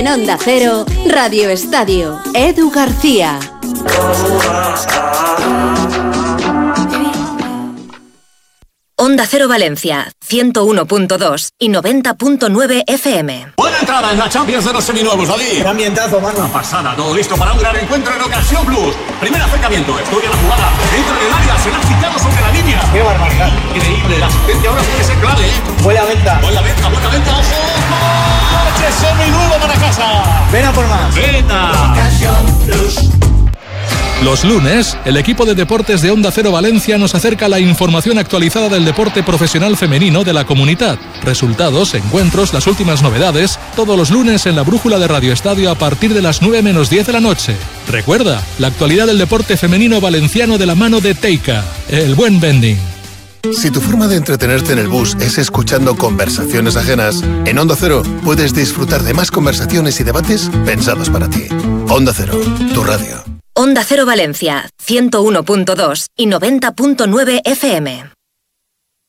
En Onda Cero, Radio Estadio, Edu García. Onda Cero Valencia, 101.2 y 90.9 FM. Buena entrada en la Champions de los seminuevos, David. Qué ambientazo, mano. Una pasada, todo listo para un gran encuentro en Ocasión Plus. Primer acercamiento, estudia la jugada, entra en el área, se la ha quitado sobre la línea. Qué barbaridad. Increíble, la asistencia ahora puede ser clave, Buena venta. Buena venta, ¡ojo! ¡Coche seminuevo para casa! Ven a por más. ¡Venta! Ocasión Plus. Los lunes, el equipo de deportes de Onda Cero Valencia nos acerca la información actualizada del deporte profesional femenino de la comunidad. Resultados, encuentros, las últimas novedades, todos los lunes en la brújula de Radio Estadio a partir de las 9 menos 10 de la noche. Recuerda, la actualidad del deporte femenino valenciano de la mano de Teica, el buen vending. Si tu forma de entretenerte en el bus es escuchando conversaciones ajenas, en Onda Cero puedes disfrutar de más conversaciones y debates pensados para ti. Onda Cero, tu radio. Onda Cero Valencia, 101.2 y 90.9 FM.